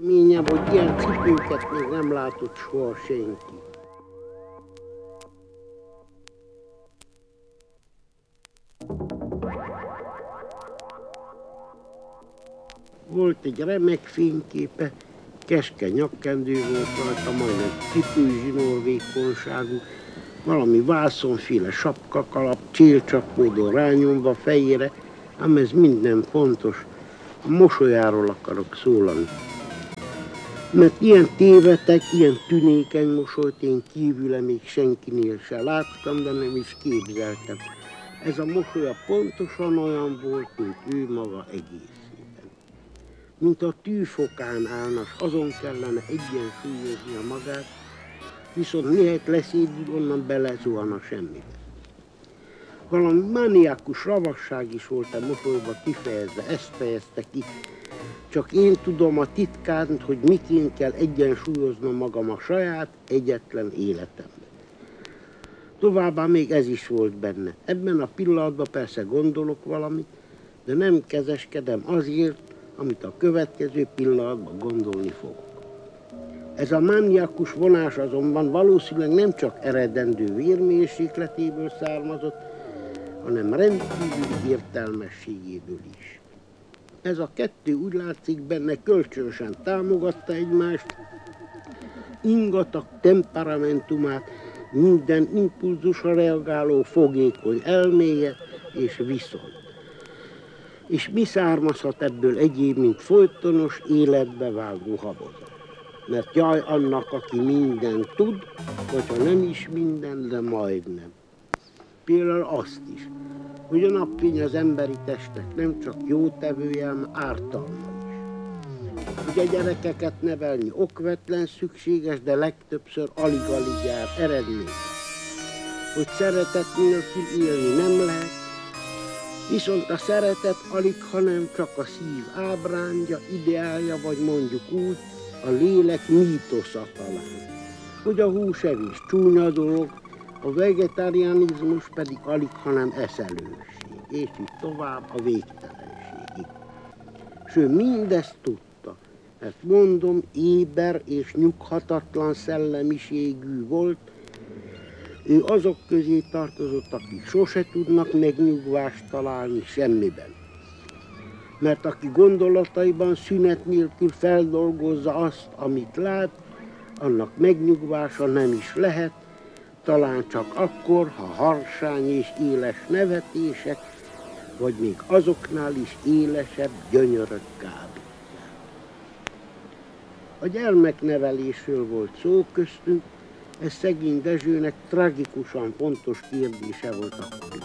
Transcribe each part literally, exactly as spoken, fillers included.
véleményem, hogy ilyen cipőket még nem látott soha senki. Volt egy remek fényképe, keskeny nyakkendő volt rajta, majdnem cipőzsinór vékonyságú, valami vászonféle sapkakalap, csélcsapmódon rányomva fejére, ám ez minden fontos. A mosolyáról akarok szólani. Mert ilyen tévetek, ilyen tünékeny mosolyt én kívüle még senkinél se láttam, de nem is képzeltem. Ez a mosolya pontosan olyan volt, mint ő maga egészében. Mint a tűfokán állna, s azon kellene egyensúlyozni a magát, viszont mihelyt leszédül, onnan belezuhan a semmibe. Valami mániákus ravasság is volt a mosolyba kifejezve, ezt fejezte ki. Csak én tudom a titkát, hogy miként kell egyensúlyoznom magam a saját egyetlen életemben. Továbbá még ez is volt benne. Ebben a pillanatban persze gondolok valamit, de nem kezeskedem azért, amit a következő pillanatban gondolni fogok. Ez a mániákus vonás azonban valószínűleg nem csak eredendő vérmérsékletéből származott, hanem rendkívüli értelmességéből is. Ez a kettő úgy látszik benne kölcsönösen támogatta egymást, ingatag temperamentumát, minden impulzusra reagáló fogékony elméje és viszont. És mi származhat ebből egyéb, mint folytonos életbe vágó habozat? Mert jaj annak, aki mindent tud, vagy ha nem is minden, de majdnem. Például azt is, hogy a napfény az emberi testnek nem csak jótevője, hanem ártalma is. Hogy a gyerekeket nevelni okvetlen szükséges, de legtöbbször alig-alig jár eredmény. Hogy szeretet nélkül élni nem lehet, viszont a szeretet alig, hanem csak a szív ábrándja, ideálja, vagy mondjuk úgy, a lélek mítosza talán. Hogy a húsevés csúnya dolog, a vegetarianizmus pedig alig, hanem eszelőség, és így tovább a végtelenségig. S ő mindezt tudta, mert mondom, éber és nyughatatlan szellemiségű volt, ő azok közé tartozott, akik sose tudnak megnyugvást találni semmiben. Mert aki gondolataiban szünet nélkül feldolgozza azt, amit lát, annak megnyugvása nem is lehet, talán csak akkor, ha harsány és éles nevetések, vagy még azoknál is élesebb gyönyörök kábítják. A gyermeknevelésről volt szó köztünk, ez szegény Dezsőnek tragikusan fontos kérdése volt akkor.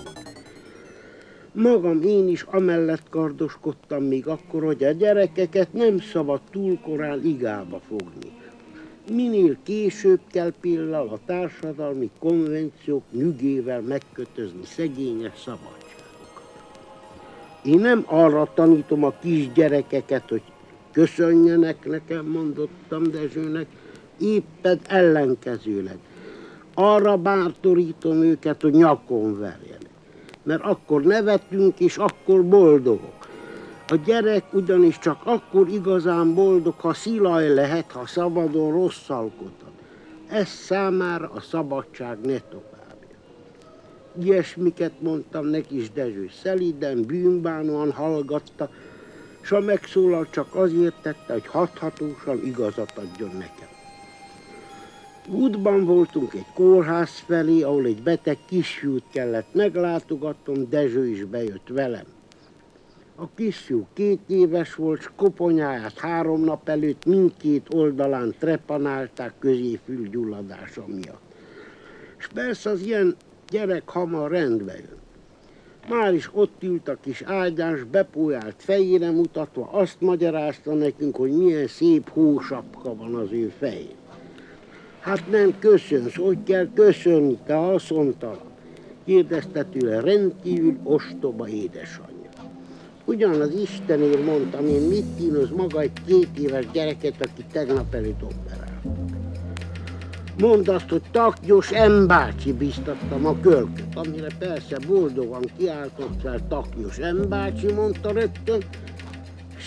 Magam én is amellett kardoskodtam még akkor, hogy a gyerekeket nem szabad túl korán igába fogni. Minél később kell például a társadalmi konvenciók nyugével megkötözni szegényes szabadságokat. Én nem arra tanítom a kisgyerekeket, hogy köszönjenek nekem, mondottam Dezsőnek, éppen ellenkezőleg. Arra bátorítom őket, hogy nyakon verjenek. Mert akkor nevetünk, és akkor boldogok. A gyerek ugyanis csak akkor igazán boldog, ha szilaj lehet, ha szabadon rosszalkodhat. Ez számára a szabadság ne továbbja. Ilyesmiket mondtam neki is, Dezső szelíden, bűnbánóan hallgatta, s a megszólal csak azért tette, hogy hathatósan igazat adjon nekem. Útban voltunk egy kórház felé, ahol egy beteg kisfiút kellett meglátogatnom, Dezső is bejött velem. A kisfiú két éves volt, s koponyáját három nap előtt mindkét oldalán trepanálták középfülgyulladása miatt. És persze az ilyen gyerek hamar rendbe jön. Már is ott ült a kis ágyán, s bepójált fejére mutatva, azt magyarázta nekünk, hogy milyen szép hósapka van az ő fején. Hát nem köszönsz, hogy kell köszönni, te haszontalan? Kérdezte tőle rendkívül ostoba édesanyja. Ugyanaz Istenért mondtam én, mit kínoz maga egy két éves gyereket, aki tegnap előtt operáltak. Mondd azt, hogy Taknyos M. bácsi, biztattam a kölköt, amire persze boldogan kiáltott fel Taknyos M. bácsi, mondta rögtön,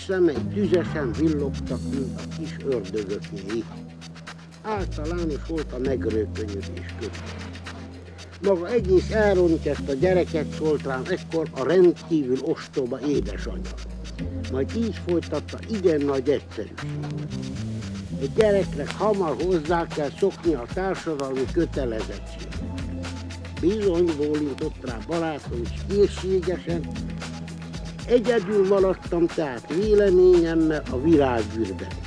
szemei tüzesen villogtak, mint a kis ördögökéi. Általános volt a megrökönyödés között. Maga egész elrontja ezt a gyereket, szólt rám ekkor a rendkívül ostoba édesanyja. Majd így folytatta igen nagy egyszerűséggel. Egy gyereknek hamar hozzá kell szokni a társadalmi kötelezettség. Bizony, bólintott rá barátom is készségesen. Egyedül maradtam tehát véleményemmel a virágűrben.